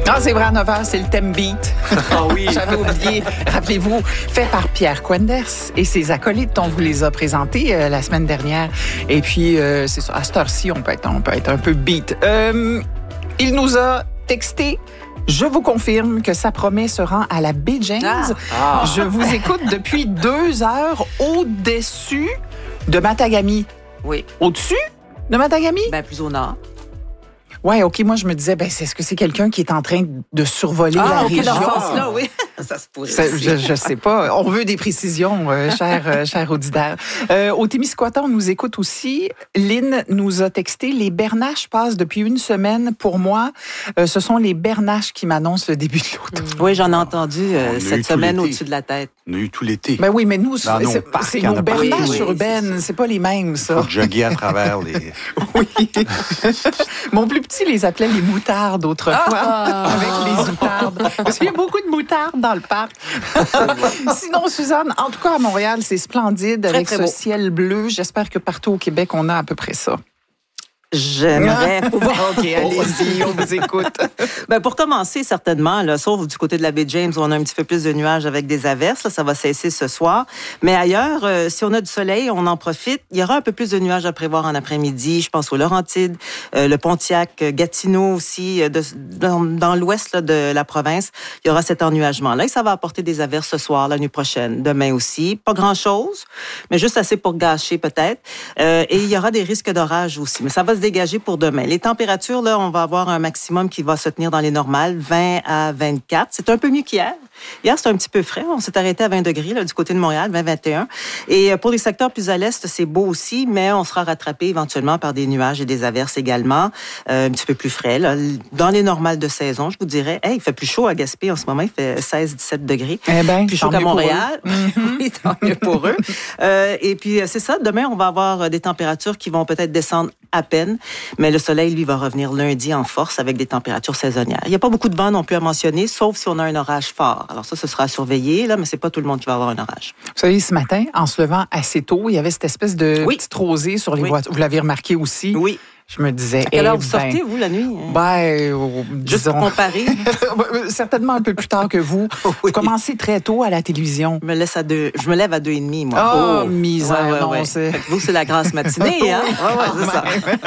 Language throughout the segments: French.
Ah, c'est vrai, à 9h, c'est le thème beat. Ah oui. J'avais oublié. Rappelez-vous, fait par Pierre Quenders et ses acolytes. On vous les a présentés la semaine dernière. Et puis, c'est ça, à cette heure-ci, on peut être un peu beat. Il nous a texté. Je vous confirme que sa promesse se rend à la Baie James. Je vous écoute depuis 2 heures au-dessus de Matagami. Oui. Au-dessus de Matagami? Ben, plus au nord. Ouais, OK. Moi, je me disais, est-ce que c'est quelqu'un qui est en train de survoler la région? Dans ce sens-là, oui. Ça se pourrait. Je sais pas. On veut des précisions, cher auditeur. Au Témiscouata, on nous écoute aussi. Lynn nous a texté. Les bernaches passent depuis 1 semaine. Pour moi, ce sont les bernaches qui m'annoncent le début de l'automne. Oui, j'en ai entendu cette semaine au-dessus de la tête. On a eu tout l'été. Ben oui, mais nous, Dans nos c'est parcs, nos il y en a bernaches partout. urbaines. C'est pas les mêmes, Il faut ça. jogger à travers les... Oui. Mon plus petit les appelait les moutardes autrefois, avec les outardes. Parce qu'il y a beaucoup de moutardes dans le parc. Sinon, Suzanne, en tout cas à Montréal, c'est splendide avec très ce beau. ciel bleu. J'espère que partout au Québec, on a à peu près ça. J'aimerais pouvoir. OK, allez-y, on vous écoute. Ben, pour commencer, certainement, là, sauf du côté de la baie James, où on a un petit peu plus de nuages avec des averses. Là, ça va cesser ce soir. Mais ailleurs, si on a du soleil, on en profite. Il y aura un peu plus de nuages à prévoir en après-midi. Je pense aux Laurentides, le Pontiac, Gatineau aussi, dans l'ouest là, de la province. Il y aura cet ennuagement-là. Et ça va apporter des averses ce soir, la nuit prochaine, demain aussi. Pas grand-chose, mais juste assez pour gâcher peut-être. Et il y aura des risques d'orage aussi. Mais ça va se dégager pour demain. Les températures, là, on va avoir un maximum qui va se tenir dans les normales, 20 à 24. C'est un peu mieux qu'hier. Hier, c'était un petit peu frais. On s'est arrêté à 20 degrés là, du côté de Montréal, 20-21. Et pour les secteurs plus à l'est, c'est beau aussi, mais on sera rattrapé éventuellement par des nuages et des averses également. Un petit peu plus frais. Là. Dans les normales de saison, je vous dirais, il fait plus chaud à Gaspé en ce moment. Il fait 16-17 degrés. Eh ben, plus chaud qu'à Montréal. Oui, tant mieux pour eux. Et puis, c'est ça. Demain, on va avoir des températures qui vont peut-être descendre à peine, mais le soleil, lui, va revenir lundi en force avec des températures saisonnières. Il n'y a pas beaucoup de vent non plus à mentionner, sauf si on a un orage fort. Alors ça, ce sera à surveiller, là, mais c'est pas tout le monde qui va avoir un orage. Vous savez, ce matin, en se levant assez tôt, il y avait cette espèce de petite rosée sur les voitures. Vous l'avez remarqué aussi? Oui. Je me disais... À quelle heure vous sortez, vous, la nuit? Disons... Juste pour comparer. Certainement un peu plus tard que vous. Oui. Vous commencez très tôt à la télévision. Je me lève à 2h30, moi. Misère, non, c'est... Vous, c'est la grasse matinée, hein? C'est ça.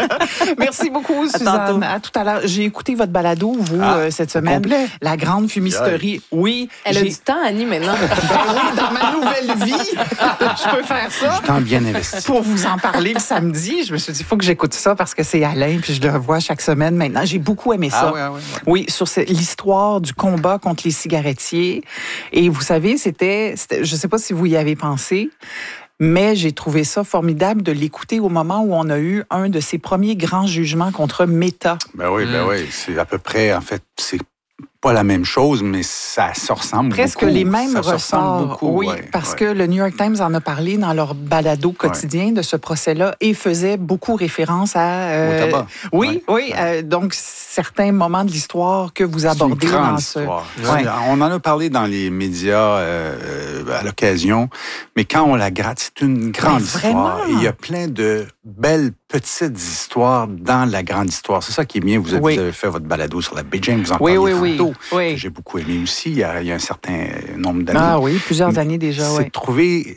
Merci beaucoup, Suzanne. À tout à l'heure. J'ai écouté votre balado, vous, cette semaine. Complet. La grande fumisterie. Oui. Elle a du temps, Annie, maintenant. Oui, dans ma nouvelle vie, je peux faire ça. Du temps bien investi. Pour vous en parler le samedi, je me suis dit, il faut que j'écoute ça parce que c'est Alain, puis je le revois chaque semaine maintenant. J'ai beaucoup aimé ça. Oui, sur l'histoire du combat contre les cigarettiers. Et vous savez, c'était je ne sais pas si vous y avez pensé, mais j'ai trouvé ça formidable de l'écouter au moment où on a eu un de ses premiers grands jugements contre Meta. Ben oui. C'est à peu près, en fait, c'est pas la même chose, mais ça se ressemble presque beaucoup. les mêmes ça se ressemble ressorts. beaucoup, oui, parce que le New York Times en a parlé dans leur balado quotidien de ce procès-là et faisait beaucoup référence à... au tabac. Oui. Donc, certains moments de l'histoire que vous abordez c'est une grande dans ce... histoire. On en a parlé dans les médias à l'occasion, mais quand on la gratte, c'est une grande histoire. Et il y a plein de belles petites histoires dans la grande histoire. C'est ça qui est bien. Vous avez fait votre balado sur la Baie James, vous en parliez tantôt, que j'ai beaucoup aimé aussi il y a un certain nombre d'années. Ah oui, plusieurs années déjà, c'est de trouver,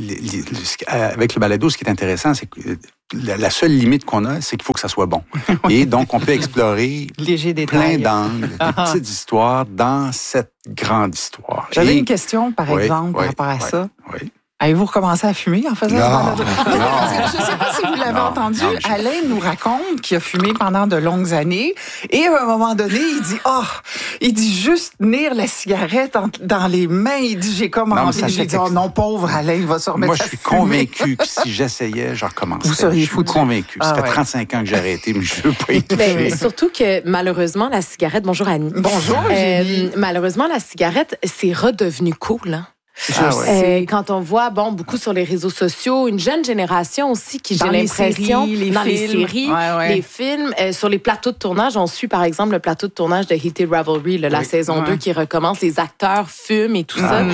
avec le balado, ce qui est intéressant, c'est que la seule limite qu'on a, c'est qu'il faut que ça soit bon. Et donc, on peut explorer plein d'angles, des petites histoires dans cette grande histoire. J'avais une question, par exemple, par rapport à ça. Oui. Avez-vous recommencé à fumer en faisant non, ça? Parce que je ne sais pas si vous l'avez entendu. Alain nous raconte qu'il a fumé pendant de longues années. Et à un moment donné, il dit juste tenir la cigarette dans les mains. Il dit, j'ai commencé. J'ai dit, non, pauvre Alain, il va se remettre à fumer. Moi, je suis convaincu que si j'essayais, je recommencerais. Vous seriez foutu. Je suis convaincu. Ça fait 35 ans que j'ai arrêté, mais je ne veux pas y toucher. Surtout que, malheureusement, la cigarette... Bonjour, Annie. Bonjour, Jenny. Malheureusement, la cigarette, c'est redevenu cool, hein? Quand on voit, beaucoup sur les réseaux sociaux, une jeune génération aussi qui, j'ai l'impression, dans les séries, les films, sur les plateaux de tournage, on suit par exemple le plateau de tournage de Heated Rivalry, la saison 2 qui recommence, les acteurs fument et tout ça.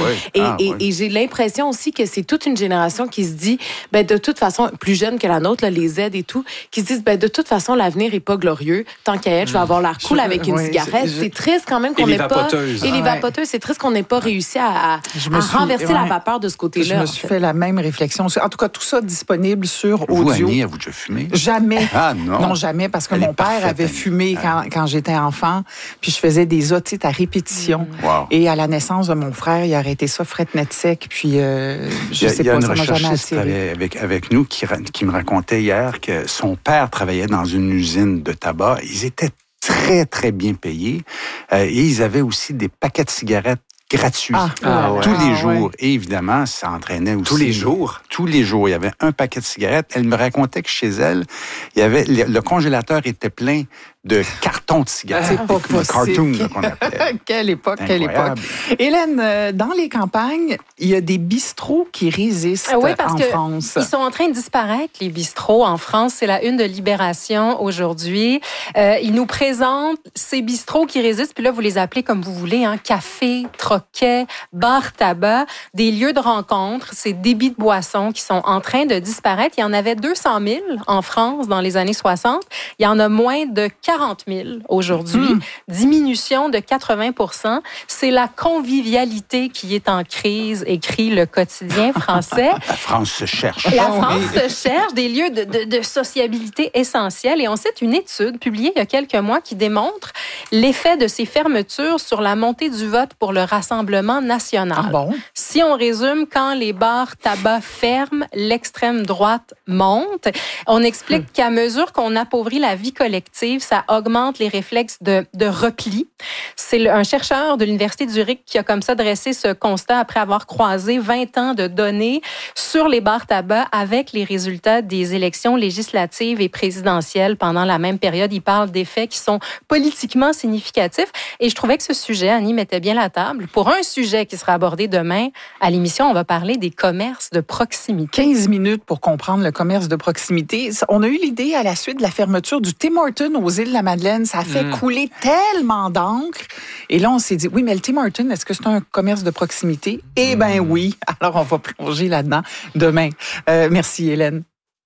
Et j'ai l'impression aussi que c'est toute une génération qui se dit, de toute façon, plus jeune que la nôtre, là, les Z et tout, qui se disent, de toute façon, l'avenir est pas glorieux. Tant qu'à elle, je vais avoir l'air cool avec une cigarette. C'est triste quand même qu'on n'ait pas... Et les vapoteuses, c'est triste qu'on n'ait pas réussi à renverser la vapeur de ce côté-là. Je me suis fait la même réflexion. En tout cas, tout ça disponible sur audio. Vous, Annie, avez-vous déjà fumé? Jamais. Ah non? Non, jamais, parce que mon père avait fumé quand j'étais enfant, puis je faisais des otites à répétition. Wow. Et à la naissance de mon frère, il a arrêté ça fret net sec, puis je sais pas, ça m'a jamais attiré. Il y a une recherchiste avec nous qui me racontait hier que son père travaillait dans une usine de tabac. Ils étaient très, très bien payés. Et ils avaient aussi des paquets de cigarettes gratuits tous les jours. Et évidemment, ça entraînait aussi... Tous les jours? Tous les jours. Il y avait un paquet de cigarettes. Elle me racontait que chez elle, il y avait le congélateur était plein de cartons de cigarettes. C'est pas possible. Cartoon, qu'on appelait. Quelle époque, quelle époque. Hélène, dans les campagnes, il y a des bistrots qui résistent parce en que France. Ils sont en train de disparaître, les bistrots en France. C'est la une de Libération aujourd'hui. Ils nous présentent ces bistrots qui résistent, puis là, vous les appelez comme vous voulez, café, troquet, bar tabac, des lieux de rencontre, ces débits de boissons qui sont en train de disparaître. Il y en avait 200 000 en France dans les années 60. Il y en a moins de 40 000 aujourd'hui. Diminution de 80 %. C'est la convivialité qui est en crise, écrit le quotidien français. La France se cherche. La France se cherche des lieux de sociabilité essentiels. Et on cite une étude publiée il y a quelques mois qui démontre l'effet de ces fermetures sur la montée du vote pour le Rassemblement national. Ah bon? Si on résume, quand les bars tabac ferment, l'extrême droite monte. On explique qu'à mesure qu'on appauvrit la vie collective, ça augmente les réflexes de repli. C'est un chercheur de l'Université de Zurich qui a comme ça dressé ce constat après avoir croisé 20 ans de données sur les bars tabac avec les résultats des élections législatives et présidentielles pendant la même période. Il parle d'effets qui sont politiquement significatifs. Et je trouvais que ce sujet, Annie, mettait bien la table. Pour un sujet qui sera abordé demain à l'émission, on va parler des commerces de proximité. 15 minutes pour comprendre le commerce de proximité. On a eu l'idée à la suite de la fermeture du Tim Hortons aux Îles-de-la-Madeleine. Ça a fait couler tellement d'encre. Et là, on s'est dit, oui, mais le Tim Hortons, est-ce que c'est un commerce de proximité? Eh bien oui. Alors, on va plonger là-dedans demain. Merci, Hélène.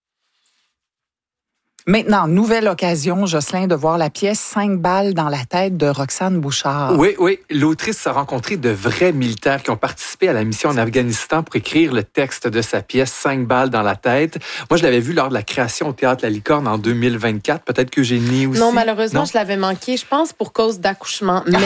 Maintenant, nouvelle occasion, Jocelyn, de voir la pièce 5 balles dans la tête de Roxane Bouchard. Oui. L'autrice a rencontré de vrais militaires qui ont participé à la mission en Afghanistan pour écrire le texte de sa pièce 5 balles dans la tête. Moi, je l'avais vu lors de la création au Théâtre La Licorne en 2024. Peut-être qu'Eugénie aussi. Non, malheureusement, je l'avais manqué, je pense, pour cause d'accouchement. Mais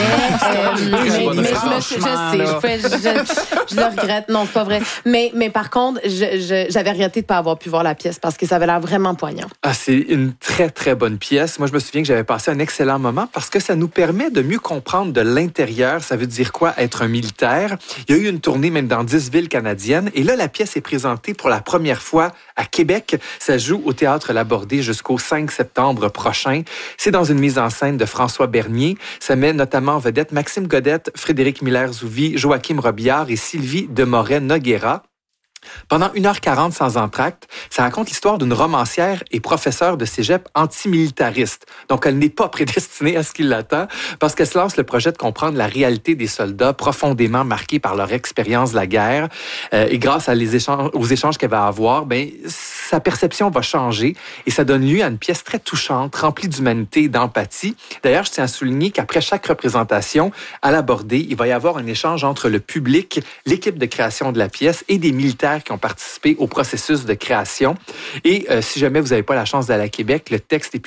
je le regrette. Non, c'est pas vrai. Mais par contre, j'avais regretté de ne pas avoir pu voir la pièce parce que ça avait l'air vraiment poignant. C'est une très, très bonne pièce. Moi, je me souviens que j'avais passé un excellent moment parce que ça nous permet de mieux comprendre de l'intérieur. Ça veut dire quoi être un militaire? Il y a eu une tournée même dans 10 villes canadiennes. Et là, la pièce est présentée pour la première fois à Québec. Ça joue au Théâtre Labordé jusqu'au 5 septembre prochain. C'est dans une mise en scène de François Bernier. Ça met notamment en vedette Maxime Godette, Frédéric Miller-Zouvi, Joachim Robillard et Sylvie Demorest-Noguera. Pendant 1h40 sans entracte, ça raconte l'histoire d'une romancière et professeure de cégep antimilitariste. Donc, elle n'est pas prédestinée à ce qui l'attend parce qu'elle se lance le projet de comprendre la réalité des soldats profondément marqués par leur expérience de la guerre. Et grâce aux échanges qu'elle va avoir, sa perception va changer et ça donne lieu à une pièce très touchante, remplie d'humanité et d'empathie. D'ailleurs, je tiens à souligner qu'après chaque représentation, à l'Abordé, il va y avoir un échange entre le public, l'équipe de création de la pièce et des militaires qui ont participé au processus de création. Et si jamais vous n'avez pas la chance d'aller à Québec, le texte est